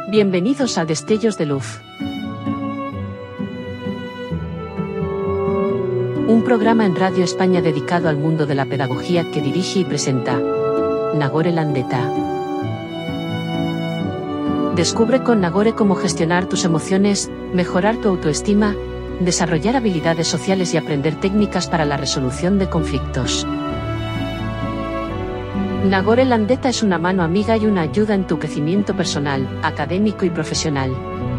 Bienvenidos a Destellos de Luz. Un programa en Radio España dedicado al mundo de la pedagogía que dirige y presenta Nagore Landeta. Descubre con Nagore cómo gestionar tus emociones, mejorar tu autoestima, desarrollar habilidades sociales y aprender técnicas para la resolución de conflictos. Nagore Landeta es una mano amiga y una ayuda en tu crecimiento personal, académico y profesional.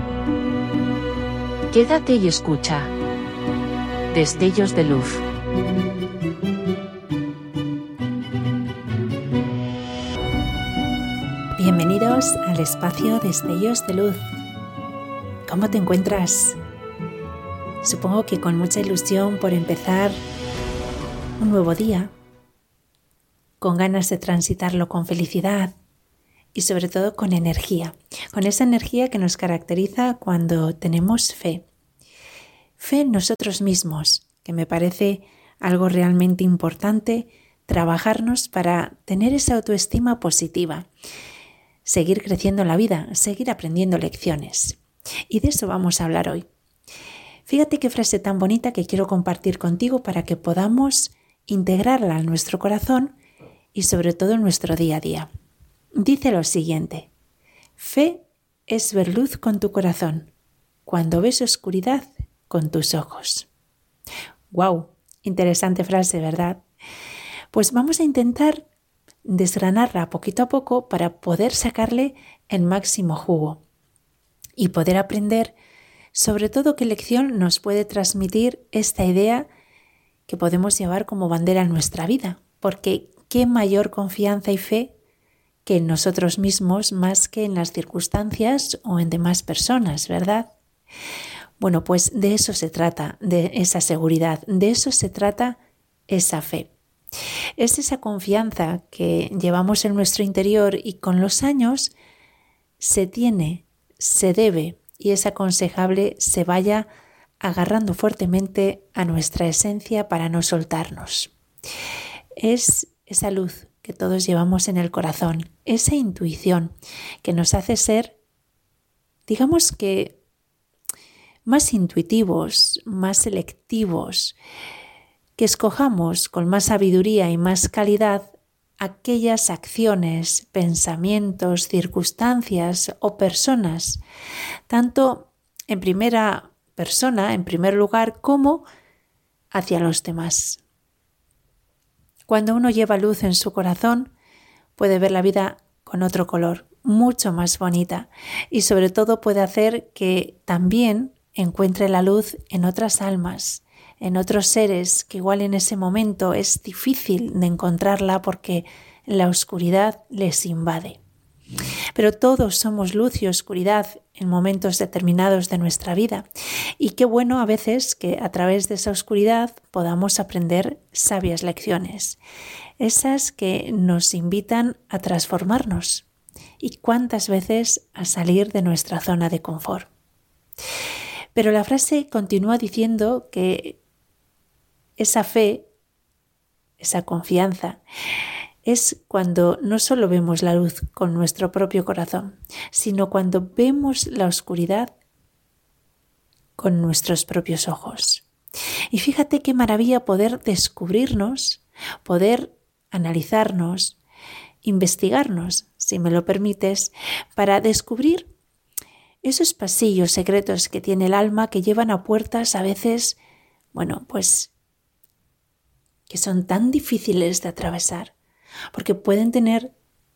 Quédate y escucha. Destellos de Luz. Bienvenidos al espacio Destellos de Luz. ¿Cómo te encuentras? Supongo que con mucha ilusión por empezar un nuevo día, con ganas de transitarlo con felicidad y sobre todo con energía, con esa energía que nos caracteriza cuando tenemos fe. Fe en nosotros mismos, que me parece algo realmente importante trabajarnos para tener esa autoestima positiva, seguir creciendo en la vida, seguir aprendiendo lecciones. Y de eso vamos a hablar hoy. Fíjate qué frase tan bonita que quiero compartir contigo para que podamos integrarla en nuestro corazón y sobre todo en nuestro día a día. Dice lo siguiente: fe es ver luz con tu corazón, cuando ves oscuridad con tus ojos. ¡Wow! Interesante frase, ¿verdad? Pues vamos a intentar desgranarla poquito a poco para poder sacarle el máximo jugo y poder aprender sobre todo qué lección nos puede transmitir esta idea que podemos llevar como bandera en nuestra vida, porque qué mayor confianza y fe que en nosotros mismos más que en las circunstancias o en demás personas, ¿verdad? Bueno, pues de eso se trata, de esa seguridad, de eso se trata esa fe. Es esa confianza que llevamos en nuestro interior y con los años se tiene, se debe y es aconsejable se vaya agarrando fuertemente a nuestra esencia para no soltarnos. Es esa luz que todos llevamos en el corazón, esa intuición que nos hace ser, digamos que, más intuitivos, más selectivos, que escojamos con más sabiduría y más calidad aquellas acciones, pensamientos, circunstancias o personas, tanto en primera persona, en primer lugar, como hacia los demás. Cuando uno lleva luz en su corazón, puede ver la vida con otro color, mucho más bonita, y sobre todo puede hacer que también encuentre la luz en otras almas, en otros seres que igual en ese momento es difícil de encontrarla porque la oscuridad les invade. Pero todos somos luz y oscuridad en momentos determinados de nuestra vida. Y qué bueno a veces que a través de esa oscuridad podamos aprender sabias lecciones, esas que nos invitan a transformarnos y cuántas veces a salir de nuestra zona de confort. Pero la frase continúa diciendo que esa fe, esa confianza, es cuando no solo vemos la luz con nuestro propio corazón, sino cuando vemos la oscuridad con nuestros propios ojos. Y fíjate qué maravilla poder descubrirnos, poder analizarnos, investigarnos, si me lo permites, para descubrir esos pasillos secretos que tiene el alma que llevan a puertas a veces, pues que son tan difíciles de atravesar, porque pueden tener,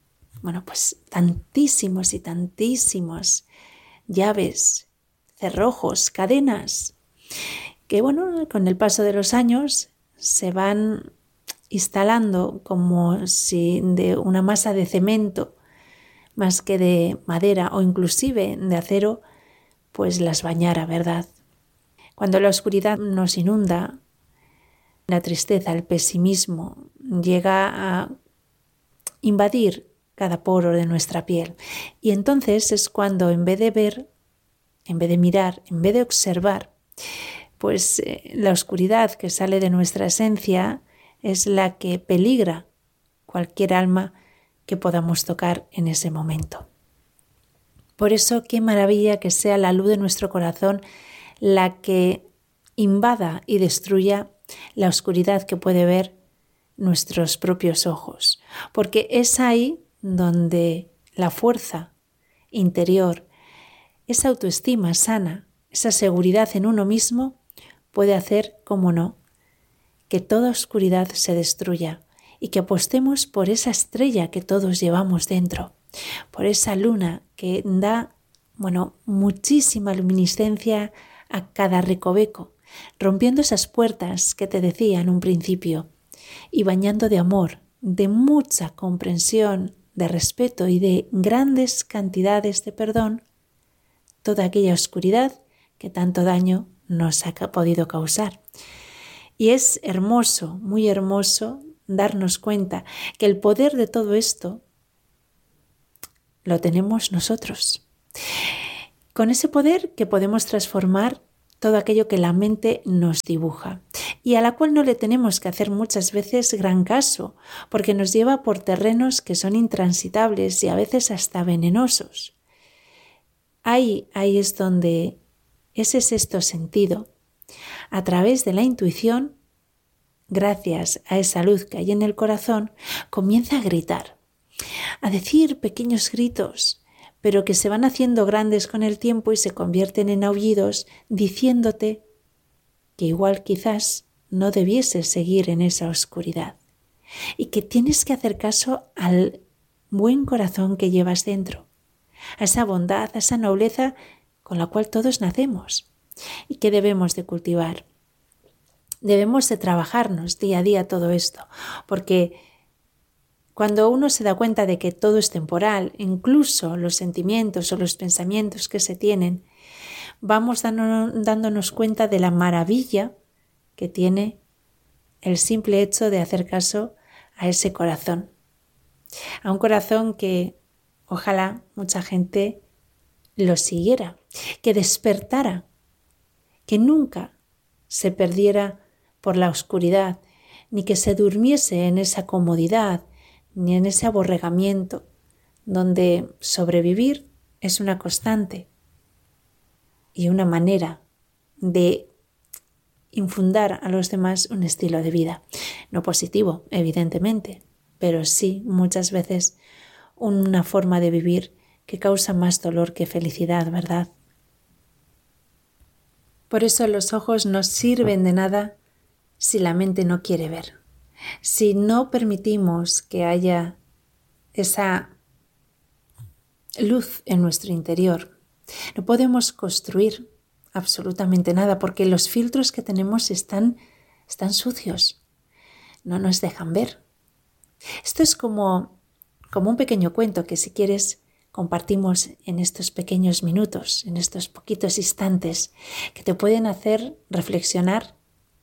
tantísimos y tantísimos llaves, cerrojos, cadenas, que con el paso de los años se van instalando como si de una masa de cemento, más que de madera o inclusive de acero, pues las bañara, ¿verdad? Cuando la oscuridad nos inunda, la tristeza, el pesimismo llega a invadir cada poro de nuestra piel. Y entonces es cuando en vez de ver, en vez de mirar, en vez de observar, pues la oscuridad que sale de nuestra esencia es la que peligra cualquier alma que podamos tocar en ese momento. Por eso, qué maravilla que sea la luz de nuestro corazón la que invada y destruya la oscuridad que puede ver nuestros propios ojos, porque es ahí donde la fuerza interior, esa autoestima sana, esa seguridad en uno mismo puede hacer, como no, que toda oscuridad se destruya y que apostemos por esa estrella que todos llevamos dentro, por esa luna que da, muchísima luminiscencia a cada recoveco, rompiendo esas puertas que te decía en un principio y bañando de amor, de mucha comprensión, de respeto y de grandes cantidades de perdón toda aquella oscuridad que tanto daño nos ha podido causar. Y es hermoso, muy hermoso, darnos cuenta que el poder de todo esto lo tenemos nosotros. Con ese poder que podemos transformar todo aquello que la mente nos dibuja y a la cual no le tenemos que hacer muchas veces gran caso, porque nos lleva por terrenos que son intransitables y a veces hasta venenosos. Ahí es donde ese sexto sentido, a través de la intuición, gracias a esa luz que hay en el corazón, comienza a gritar, a decir pequeños gritos, pero que se van haciendo grandes con el tiempo y se convierten en aullidos, diciéndote que igual quizás no debieses seguir en esa oscuridad y que tienes que hacer caso al buen corazón que llevas dentro, a esa bondad, a esa nobleza con la cual todos nacemos y que debemos de cultivar. Debemos de trabajarnos día a día todo esto, porque cuando uno se da cuenta de que todo es temporal, incluso los sentimientos o los pensamientos que se tienen, vamos dándonos cuenta de la maravilla que tiene el simple hecho de hacer caso a ese corazón. A un corazón que ojalá mucha gente lo siguiera, que despertara, que nunca se perdiera por la oscuridad, ni que se durmiese en esa comodidad, ni en ese aborregamiento, donde sobrevivir es una constante y una manera de infundar a los demás un estilo de vida. No positivo, evidentemente, pero sí muchas veces una forma de vivir que causa más dolor que felicidad, ¿verdad? Por eso los ojos no sirven de nada si la mente no quiere ver. Si no permitimos que haya esa luz en nuestro interior, no podemos construir absolutamente nada porque los filtros que tenemos están sucios, no nos dejan ver. Esto es como un pequeño cuento que si quieres compartimos en estos pequeños minutos, en estos poquitos instantes que te pueden hacer reflexionar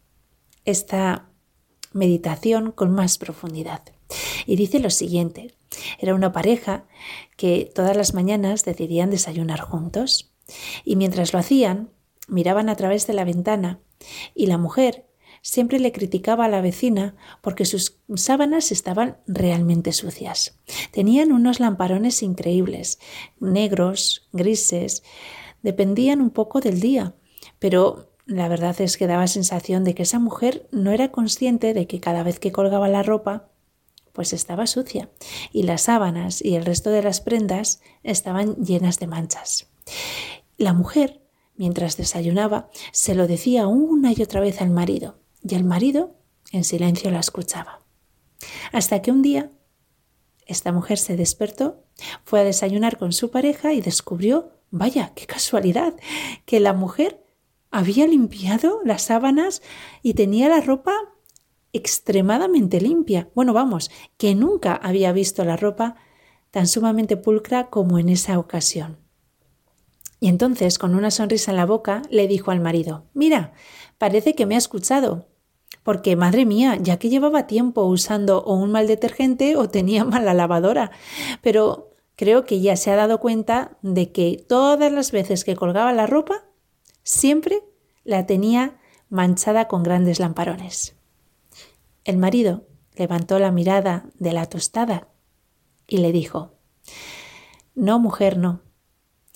esta meditación con más profundidad. Y dice lo siguiente: era una pareja que todas las mañanas decidían desayunar juntos y mientras lo hacían miraban a través de la ventana y la mujer siempre le criticaba a la vecina porque sus sábanas estaban realmente sucias. Tenían unos lamparones increíbles, negros, grises, dependían un poco del día, pero la verdad es que daba sensación de que esa mujer no era consciente de que cada vez que colgaba la ropa, pues estaba sucia y las sábanas y el resto de las prendas estaban llenas de manchas. La mujer, mientras desayunaba, se lo decía una y otra vez al marido y el marido en silencio la escuchaba. Hasta que un día esta mujer se despertó, fue a desayunar con su pareja y descubrió, vaya, qué casualidad, que la mujer había limpiado las sábanas y tenía la ropa extremadamente limpia. Bueno, vamos, que nunca había visto la ropa tan sumamente pulcra como en esa ocasión. Y entonces, con una sonrisa en la boca, le dijo al marido: mira, parece que me ha escuchado, porque, madre mía, ya que llevaba tiempo usando o un mal detergente o tenía mala lavadora, pero creo que ya se ha dado cuenta de que todas las veces que colgaba la ropa, siempre la tenía manchada con grandes lamparones. El marido levantó la mirada de la tostada y le dijo: no, mujer, no.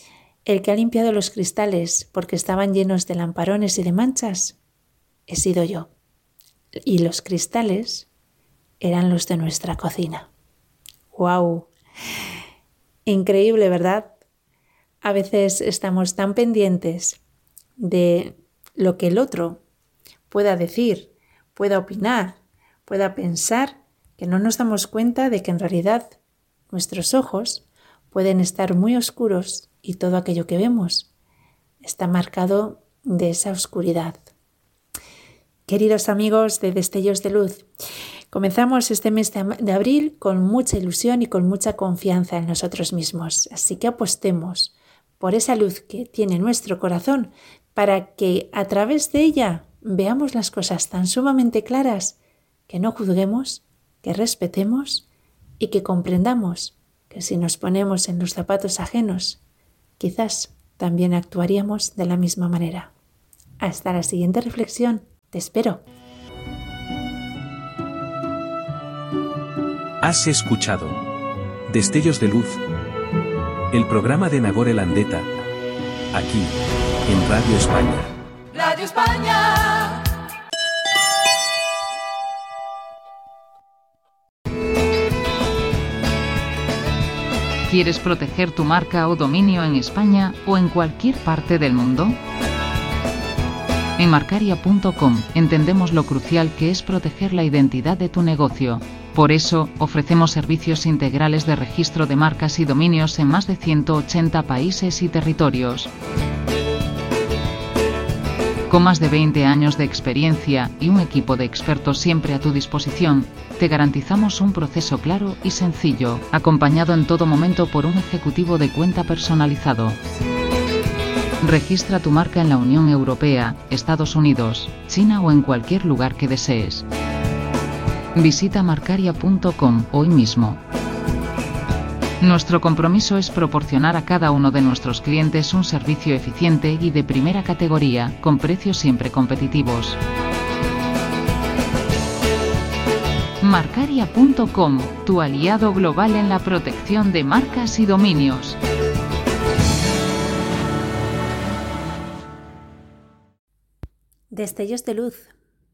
El que ha limpiado los cristales porque estaban llenos de lamparones y de manchas he sido yo. Y los cristales eran los de nuestra cocina. ¡Guau! Increíble, ¿verdad? A veces estamos tan pendientes de lo que el otro pueda decir, pueda opinar, pueda pensar, que no nos damos cuenta de que en realidad nuestros ojos pueden estar muy oscuros y todo aquello que vemos está marcado de esa oscuridad. Queridos amigos de Destellos de Luz, comenzamos este mes de abril con mucha ilusión y con mucha confianza en nosotros mismos. Así que apostemos por esa luz que tiene nuestro corazón para que a través de ella veamos las cosas tan sumamente claras que no juzguemos, que respetemos y que comprendamos que si nos ponemos en los zapatos ajenos, quizás también actuaríamos de la misma manera. Hasta la siguiente reflexión. Te espero. Has escuchado Destellos de Luz, el programa de Nagore Landeta, aquí, en Radio España. Radio España. ¿Quieres proteger tu marca o dominio en España o en cualquier parte del mundo? En Marcaria.com entendemos lo crucial que es proteger la identidad de tu negocio. Por eso, ofrecemos servicios integrales de registro de marcas y dominios en más de 180 países y territorios. Con más de 20 años de experiencia y un equipo de expertos siempre a tu disposición, te garantizamos un proceso claro y sencillo, acompañado en todo momento por un ejecutivo de cuenta personalizado. Registra tu marca en la Unión Europea, Estados Unidos, China o en cualquier lugar que desees. Visita Marcaria.com hoy mismo. Nuestro compromiso es proporcionar a cada uno de nuestros clientes un servicio eficiente y de primera categoría, con precios siempre competitivos. Marcaria.com, tu aliado global en la protección de marcas y dominios. Destellos de Luz,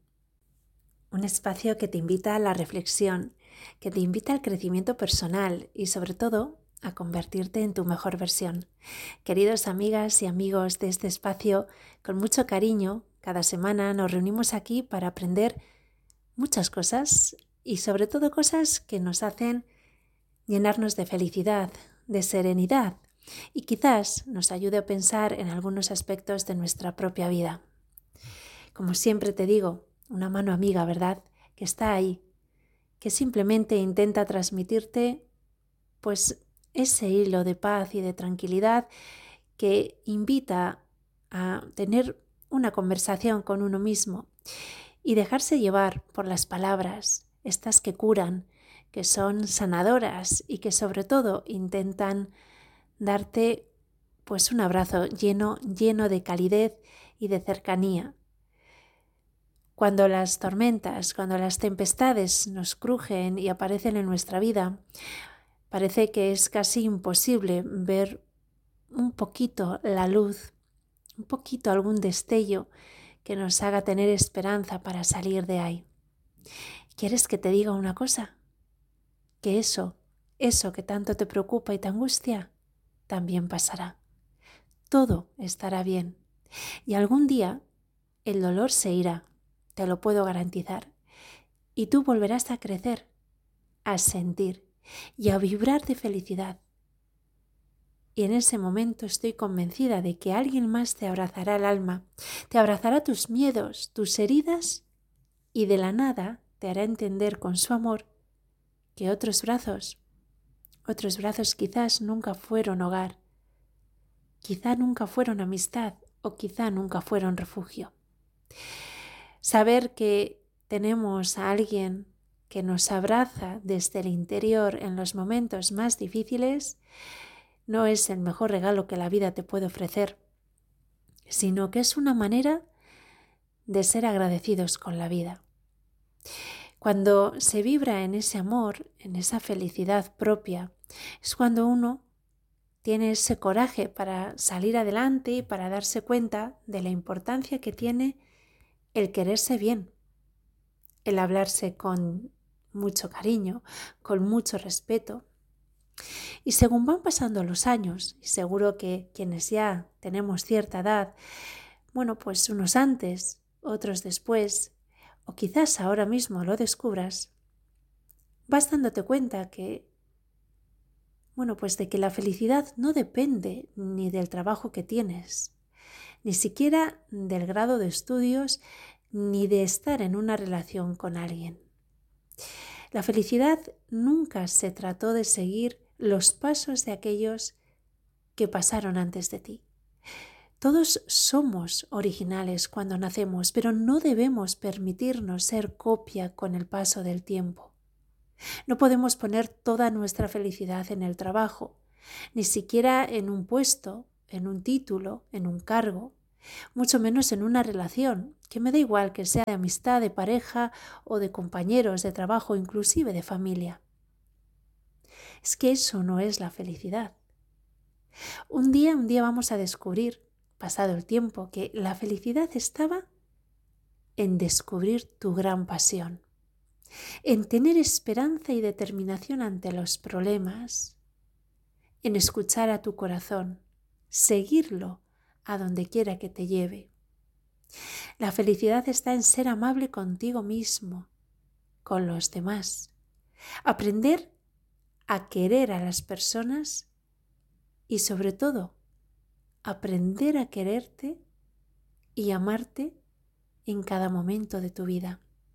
un espacio que te invita a la reflexión, que te invita al crecimiento personal y sobre todo a convertirte en tu mejor versión. Queridos amigas y amigos de este espacio, con mucho cariño, cada semana nos reunimos aquí para aprender muchas cosas y sobre todo cosas que nos hacen llenarnos de felicidad, de serenidad y quizás nos ayude a pensar en algunos aspectos de nuestra propia vida. Como siempre te digo, una mano amiga, ¿verdad?, que está ahí, que simplemente intenta transmitirte pues ese hilo de paz y de tranquilidad que invita a tener una conversación con uno mismo y dejarse llevar por las palabras, estas que curan, que son sanadoras y que sobre todo intentan darte pues un abrazo lleno de calidez y de cercanía. Cuando las tormentas, cuando las tempestades nos crujen y aparecen en nuestra vida, parece que es casi imposible ver un poquito la luz, un poquito algún destello que nos haga tener esperanza para salir de ahí. ¿Quieres que te diga una cosa? Que eso que tanto te preocupa y te angustia, también pasará. Todo estará bien. Y algún día el dolor se irá. Te lo puedo garantizar. Y tú volverás a crecer, a sentir y a vibrar de felicidad. Y en ese momento estoy convencida de que alguien más te abrazará el alma, te abrazará tus miedos, tus heridas y de la nada te hará entender con su amor que otros brazos quizás nunca fueron hogar, quizá nunca fueron amistad o quizá nunca fueron refugio. Saber que tenemos a alguien que nos abraza desde el interior en los momentos más difíciles no es el mejor regalo que la vida te puede ofrecer, sino que es una manera de ser agradecidos con la vida. Cuando se vibra en ese amor, en esa felicidad propia, es cuando uno tiene ese coraje para salir adelante y para darse cuenta de la importancia que tiene el quererse bien, el hablarse con mucho cariño, con mucho respeto. Y según van pasando los años, y seguro que quienes ya tenemos cierta edad, pues unos antes, otros después, o quizás ahora mismo lo descubras, vas dándote cuenta que, de que la felicidad no depende ni del trabajo que tienes, ni siquiera del grado de estudios, ni de estar en una relación con alguien. La felicidad nunca se trató de seguir los pasos de aquellos que pasaron antes de ti. Todos somos originales cuando nacemos, pero no debemos permitirnos ser copia con el paso del tiempo. No podemos poner toda nuestra felicidad en el trabajo, ni siquiera en un puesto, en un título, en un cargo, mucho menos en una relación, que me da igual que sea de amistad, de pareja o de compañeros de trabajo, inclusive de familia. Es que eso no es la felicidad. Un día vamos a descubrir, pasado el tiempo, que la felicidad estaba en descubrir tu gran pasión, en tener esperanza y determinación ante los problemas, en escuchar a tu corazón, seguirlo a donde quiera que te lleve. La felicidad está en ser amable contigo mismo, con los demás, aprender a querer a las personas y sobre todo aprender a quererte y amarte en cada momento de tu vida.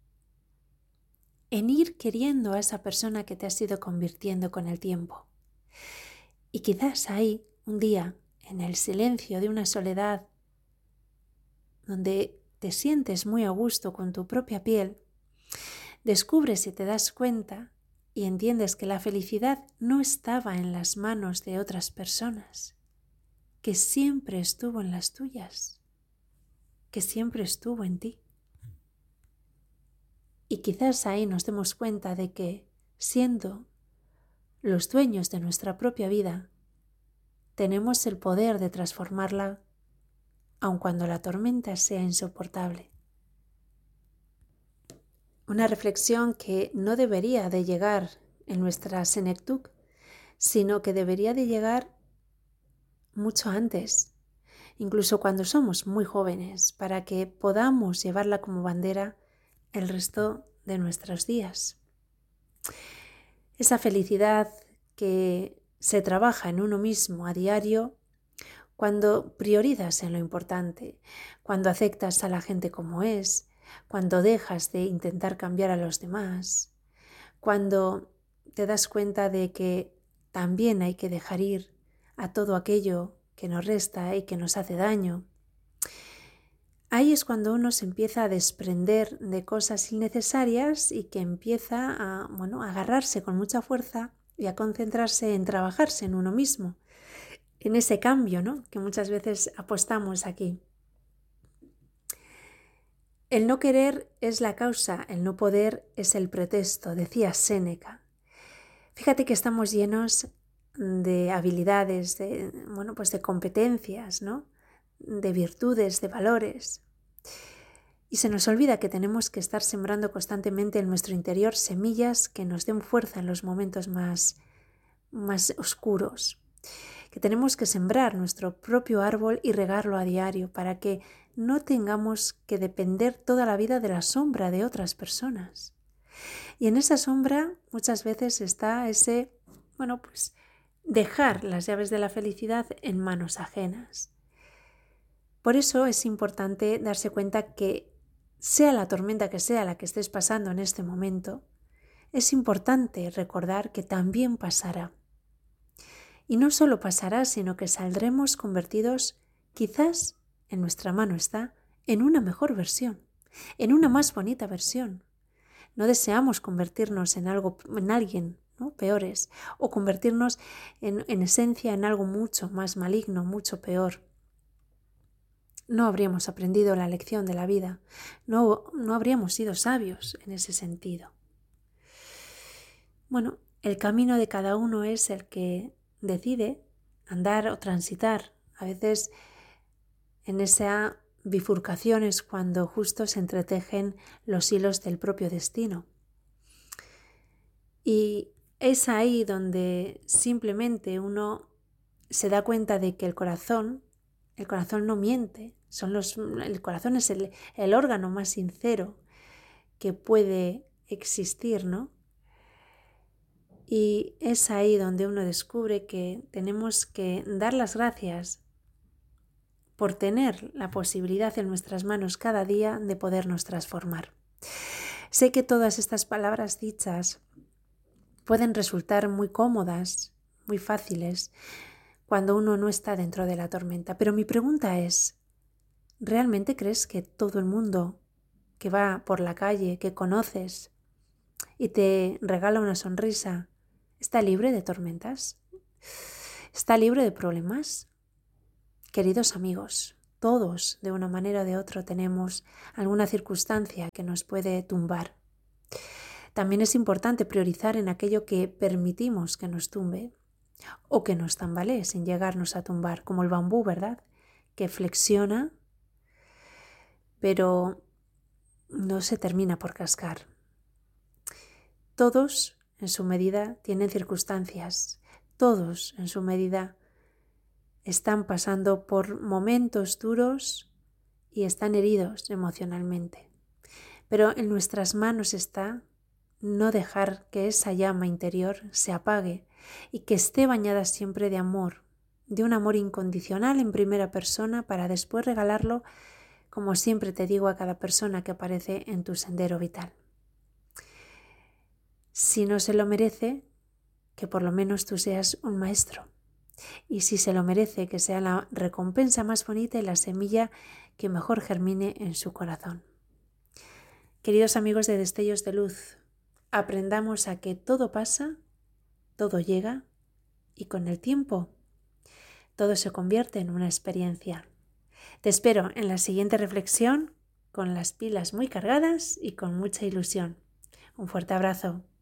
En ir queriendo a esa persona que te has ido convirtiendo con el tiempo. Y quizás ahí, un día, en el silencio de una soledad, donde te sientes muy a gusto con tu propia piel, descubres y te das cuenta y entiendes que la felicidad no estaba en las manos de otras personas, que siempre estuvo en las tuyas, que siempre estuvo en ti. Y quizás ahí nos demos cuenta de que, siendo los dueños de nuestra propia vida, tenemos el poder de transformarla, aun cuando la tormenta sea insoportable. Una reflexión que no debería de llegar en nuestra senectud, sino que debería de llegar mucho antes, incluso cuando somos muy jóvenes, para que podamos llevarla como bandera el resto de nuestros días. Esa felicidad que se trabaja en uno mismo a diario cuando priorizas en lo importante, cuando aceptas a la gente como es, cuando dejas de intentar cambiar a los demás, cuando te das cuenta de que también hay que dejar ir a todo aquello que nos resta y que nos hace daño. Ahí es cuando uno se empieza a desprender de cosas innecesarias y que empieza a agarrarse con mucha fuerza y a concentrarse en trabajarse en uno mismo, en ese cambio, que muchas veces apostamos aquí. El no querer es la causa, el no poder es el pretexto, decía Séneca. Fíjate que estamos llenos de habilidades, de competencias, de virtudes, de valores. Y se nos olvida que tenemos que estar sembrando constantemente en nuestro interior semillas que nos den fuerza en los momentos más oscuros. Que tenemos que sembrar nuestro propio árbol y regarlo a diario para que no tengamos que depender toda la vida de la sombra de otras personas. Y en esa sombra muchas veces está ese, dejar las llaves de la felicidad en manos ajenas. Por eso es importante darse cuenta que sea la tormenta que sea la que estés pasando en este momento, es importante recordar que también pasará. Y no solo pasará, sino que saldremos convertidos, quizás en nuestra mano está, en una mejor versión, en una más bonita versión. No deseamos convertirnos en alguien, peores, o convertirnos en esencia en algo mucho más maligno, mucho peor. No habríamos aprendido la lección de la vida, no habríamos sido sabios en ese sentido. El camino de cada uno es el que decide andar o transitar. A veces en esa bifurcación es cuando justo se entretejen los hilos del propio destino. Y es ahí donde simplemente uno se da cuenta de que el corazón no miente. El corazón es el órgano más sincero que puede existir, ¿no? Y es ahí donde uno descubre que tenemos que dar las gracias por tener la posibilidad en nuestras manos cada día de podernos transformar. Sé que todas estas palabras dichas pueden resultar muy cómodas, muy fáciles, cuando uno no está dentro de la tormenta. Pero mi pregunta es, ¿realmente crees que todo el mundo que va por la calle, que conoces y te regala una sonrisa, está libre de tormentas? ¿Está libre de problemas? Queridos amigos, todos de una manera o de otra tenemos alguna circunstancia que nos puede tumbar. También es importante priorizar en aquello que permitimos que nos tumbe o que nos tambalee sin llegarnos a tumbar, como el bambú, ¿verdad? Que flexiona, pero no se termina por cascar. Todos, en su medida, tienen circunstancias. Todos, en su medida, están pasando por momentos duros y están heridos emocionalmente. Pero en nuestras manos está no dejar que esa llama interior se apague y que esté bañada siempre de amor, de un amor incondicional en primera persona para después regalarlo, como siempre te digo, a cada persona que aparece en tu sendero vital. Si no se lo merece, que por lo menos tú seas un maestro. Y si se lo merece, que sea la recompensa más bonita y la semilla que mejor germine en su corazón. Queridos amigos de Destellos de Luz, aprendamos a que todo pasa, todo llega y con el tiempo todo se convierte en una experiencia. Te espero en la siguiente reflexión con las pilas muy cargadas y con mucha ilusión. Un fuerte abrazo.